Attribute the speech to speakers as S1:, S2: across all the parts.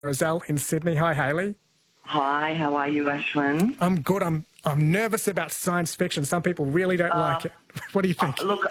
S1: Roselle in Sydney. Hi, Hayley.
S2: Hi, how are you, Ashwin?
S1: I'm good. I'm nervous about science fiction. Some people really don't like it. What do you think?
S2: Look,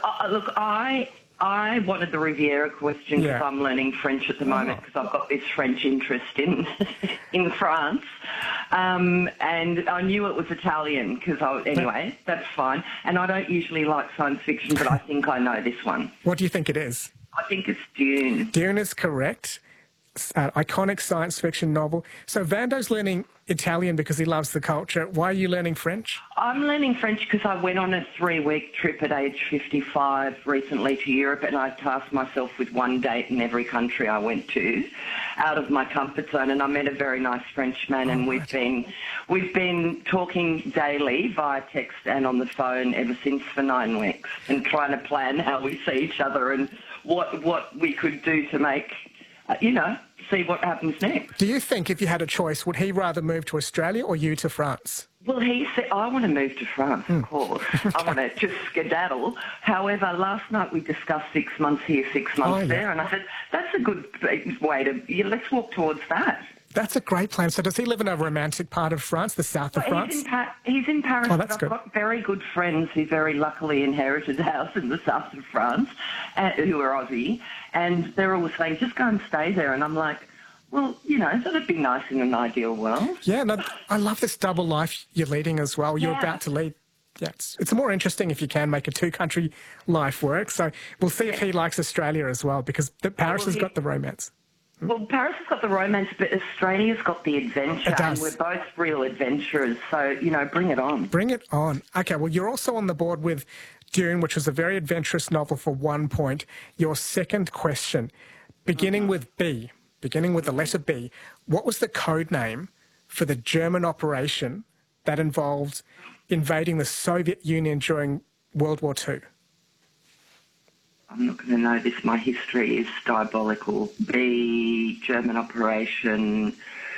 S2: I wanted the Riviera question because I'm learning French at the moment because I've got this French interest in in France, and I knew it was Italian because anyway, that's fine. And I don't usually like science fiction, but I think I know this one.
S1: What do you think it is?
S2: I think it's Dune.
S1: Dune is correct. Iconic science fiction novel. So Vando's learning Italian because he loves the culture. Why are you learning French?
S2: I'm learning French because I went on a 3-week trip at age 55 recently to Europe, and I tasked myself with one date in every country I went to out of my comfort zone, and I met a very nice Frenchman, and we've been talking daily via text and on the phone ever since for 9 weeks and trying to plan how we see each other and what we could do to make see what happens next.
S1: Do you think if you had a choice, would he rather move to Australia or you to France?
S2: Well, he said, I want to move to France, of course. I want to just skedaddle. However, last night we discussed 6 months here, 6 months there, and I said, that's a good way to, let's walk towards that.
S1: That's a great plan. So does he live in a romantic part of France, the south of France?
S2: He's in Paris.
S1: Oh, that's good.
S2: I've got very good friends who very luckily inherited a house in the south of France, who are Aussie, and they're all saying, just go and stay there. And I'm like, well, that'd be nice in an ideal world.
S1: Yeah, no, I love this double life you're leading as well. You're about to lead. Yeah, it's more interesting if you can make a 2-country life work. So we'll see if he likes Australia as well, because Paris has got the romance.
S2: Well, Paris has got the romance, but Australia's got the adventure.
S1: It does.
S2: And we're both real adventurers, so, bring it on.
S1: Bring it on. Okay, well, you're also on the board with Dune, which was a very adventurous novel for 1 point. Your second question, beginning with B, beginning with the letter B, what was the code name for the German operation that involved invading the Soviet Union during World War II?
S2: I'm not going to know this. My history is diabolical. B, German operation.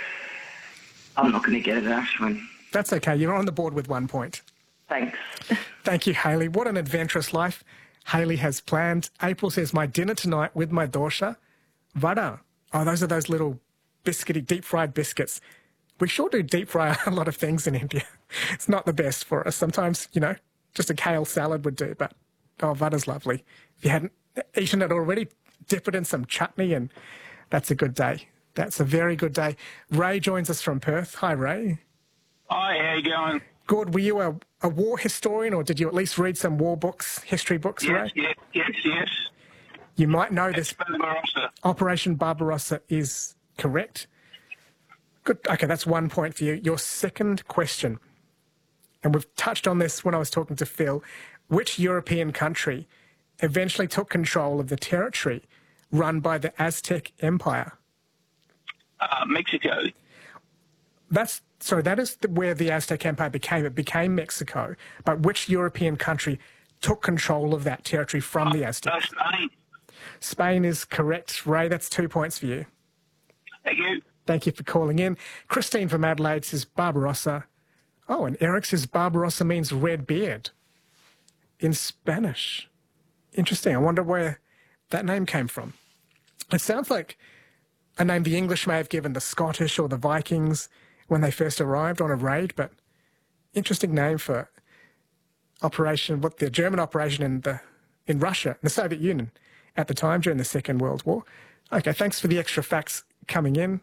S2: I'm not going to get it, Ashwin.
S1: That's okay. You're on the board with 1 point.
S2: Thanks.
S1: Thank you, Hayley. What an adventurous life Hayley has planned. April says, my dinner tonight with my dosha, vada. Oh, those are those little biscuity, deep-fried biscuits. We sure do deep-fry a lot of things in India. It's not the best for us. Sometimes, just a kale salad would do, but vada's lovely. If you hadn't eaten it already, dip it in some chutney, and that's a good day. That's a very good day. Ray joins us from Perth. Hi, Ray.
S3: Hi, how you going?
S1: Good. Were you a war historian, or did you at least read some war books, history books, Ray?
S3: Yes.
S1: You might know this.
S3: Barbarossa.
S1: Operation Barbarossa is correct. Good. Okay, that's 1 point for you. Your second question, and we've touched on this when I was talking to Phil, which European country eventually took control of the territory run by the Aztec Empire?
S3: Mexico.
S1: That is where the Aztec Empire became. It became Mexico. But which European country took control of that territory from the Aztecs?
S3: Spain.
S1: Spain is correct. Ray, that's 2 points for you.
S3: Thank you.
S1: Thank you for calling in. Christine from Adelaide says Barbarossa. Oh, and Eric says Barbarossa means red beard in Spanish. Interesting. I wonder where that name came from. It sounds like a name the English may have given the Scottish or the Vikings when they first arrived on a raid, but interesting name for the German operation in Russia, the Soviet Union at the time during the Second World War. Okay, thanks for the extra facts coming in.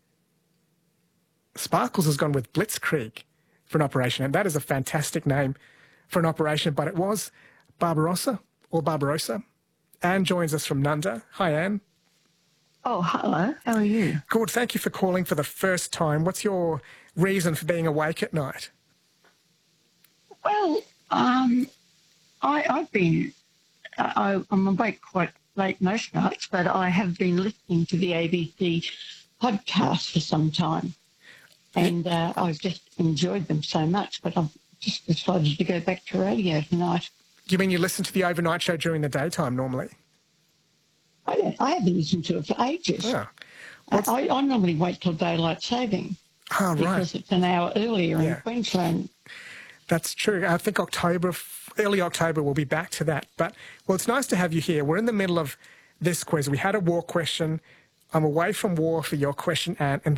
S1: Sparkles has gone with Blitzkrieg for an operation, and that is a fantastic name for an operation, but it was Barbarossa or Barbarossa. Anne joins us from Nunda. Hi, Anne.
S4: Oh, hello. How are you?
S1: Good. Thank you for calling for the first time. What's your reason for being awake at night?
S4: Well, I'm awake quite late most nights, but I have been listening to the ABC podcast for some time, and I've just enjoyed them so much, but I've just decided to go back to radio tonight.
S1: Do you mean you listen to the overnight show during the daytime normally?
S4: I haven't listened to it for ages.
S1: Yeah.
S4: I normally wait till daylight saving.
S1: Oh, right.
S4: Because it's an hour earlier in Queensland.
S1: That's true. I think early October, we'll be back to that. But, well, it's nice to have you here. We're in the middle of this quiz. We had a war question. I'm away from war for your question, Anne, and